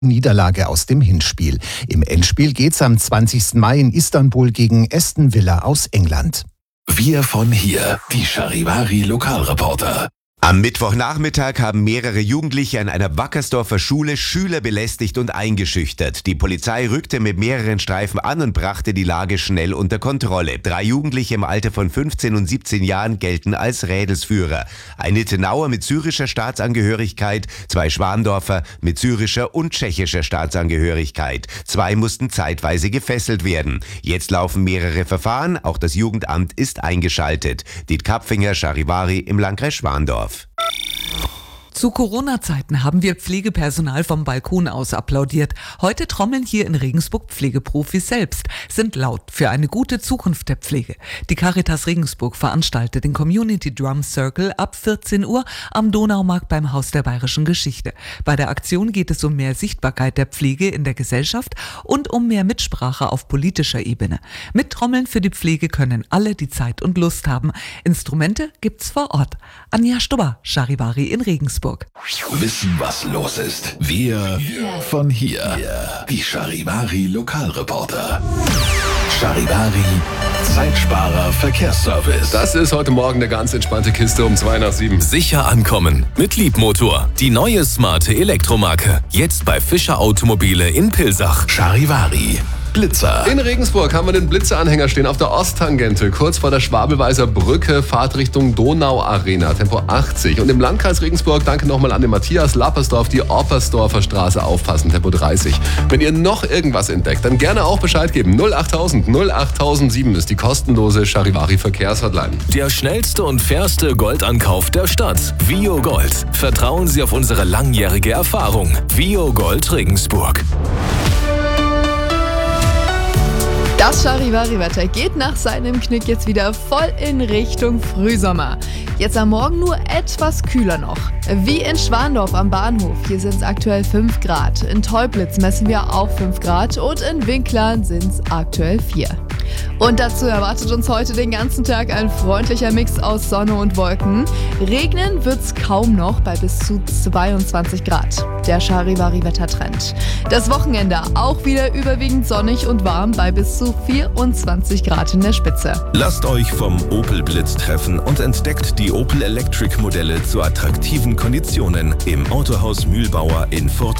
Niederlage aus dem Hinspiel. Im Endspiel geht's am 20. Mai in Istanbul gegen Aston Villa aus England. Wir von hier, die Charivari Lokalreporter. Am Mittwochnachmittag haben mehrere Jugendliche an einer Wackersdorfer Schule Schüler belästigt und eingeschüchtert. Die Polizei rückte mit mehreren Streifen an und brachte die Lage schnell unter Kontrolle. 3 Jugendliche im Alter von 15 und 17 Jahren gelten als Rädelsführer. Ein Nittenauer mit syrischer Staatsangehörigkeit, 2 Schwandorfer mit syrischer und tschechischer Staatsangehörigkeit. 2 mussten zeitweise gefesselt werden. Jetzt laufen mehrere Verfahren, auch das Jugendamt ist eingeschaltet. Diet Kapfinger, Charivari im Landkreis Schwandorf. Zu Corona-Zeiten haben wir Pflegepersonal vom Balkon aus applaudiert. Heute trommeln hier in Regensburg Pflegeprofis selbst, sind laut für eine gute Zukunft der Pflege. Die Caritas Regensburg veranstaltet den Community Drum Circle ab 14 Uhr am Donaumarkt beim Haus der Bayerischen Geschichte. Bei der Aktion geht es um mehr Sichtbarkeit der Pflege in der Gesellschaft und um mehr Mitsprache auf politischer Ebene. Mittrommeln für die Pflege können alle, die Zeit und Lust haben. Instrumente gibt's vor Ort. Anja Stubber, Charivari in Regensburg. Wissen, was los ist. Wir von hier, die Charivari Lokalreporter. Charivari Zeitsparer Verkehrsservice. Das ist heute Morgen eine ganz entspannte Kiste um 6:55. Sicher ankommen mit Liebmotor. Die neue smarte Elektromarke. Jetzt bei Fischer Automobile in Pilsach. Charivari Blitzer. In Regensburg haben wir den Blitzeranhänger stehen auf der Osttangente, kurz vor der Schwabelweiser Brücke, Fahrtrichtung Donau-Arena, Tempo 80. Und im Landkreis Regensburg, danke nochmal an den Matthias Lappersdorf, die Oppersdorfer Straße aufpassen, Tempo 30. Wenn ihr noch irgendwas entdeckt, dann gerne auch Bescheid geben. 08000 08007 ist die kostenlose Charivari Verkehrshotline. Der schnellste und fairste Goldankauf der Stadt. Vio Gold. Vertrauen Sie auf unsere langjährige Erfahrung. Vio Gold Regensburg. Das Charivari-Wetter geht nach seinem Knick jetzt wieder voll in Richtung Frühsommer. Jetzt am Morgen nur etwas kühler noch. Wie in Schwandorf am Bahnhof, hier sind es aktuell 5 Grad. In Teublitz messen wir auch 5 Grad und in Winklern sind es aktuell 4. Und dazu erwartet uns heute den ganzen Tag ein freundlicher Mix aus Sonne und Wolken. Regnen wird's kaum noch bei bis zu 22 Grad. Der Charivari-Wettertrend. Das Wochenende auch wieder überwiegend sonnig und warm bei bis zu 24 Grad in der Spitze. Lasst euch vom Opel Blitz treffen und entdeckt die Opel Electric Modelle zu attraktiven Konditionen im Autohaus Mühlbauer in Furt.